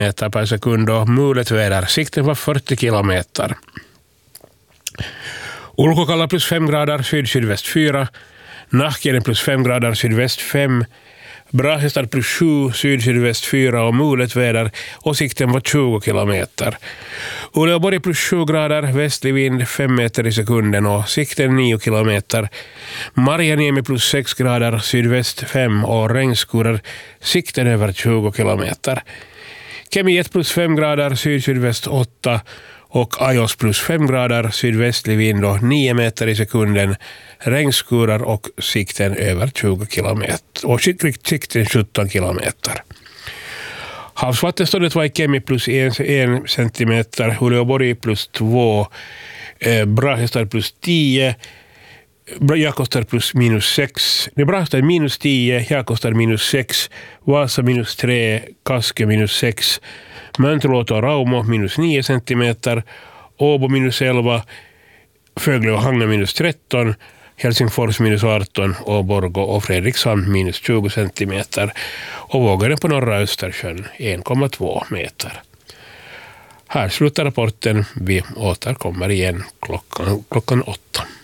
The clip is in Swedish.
meter per sekund och mulet väder. Sikten var 40 kilometer. Ulkokalla plus 5 grader, syd-sydväst 4. Nahkinen plus 5 grader, sydväst 5. Brahestad plus 7, syd-sydväst 4 och mulet väder och sikten var 20 kilometer. Uleåborg plus 7 grader, västlig vind 5 meter i sekunden och sikten 9 kilometer. Marjaniemi plus 6 grader, sydväst 5 och regnskurar, sikten över 20 kilometer. Kemi 1 plus 5 grader, syd-sydväst 8 och Ajos plus 5 grader, sydvästlig vind och 9 meter i sekunden, regnskurar och sikten över 20 kilometer och sikten 17 kilometer. Havsvattenståndet var i Kemi plus 1 centimeter, Uleåborg plus 2, Brahestad plus 10, Jakobstad plus minus 6, Brahestad minus 10, Jakobstad minus 6, Vasa minus 3, Kaske minus 6, Mönteluoto och Raumo minus 9 centimeter, Åbo minus 11, Fögle och Hangö minus 13, Helsingfors minus 18 och Borgå och Fredrikshamn minus 20 centimeter och vågorna på norra Östersjön 1,2 meter. Här slutar rapporten. Vi återkommer igen klockan 8.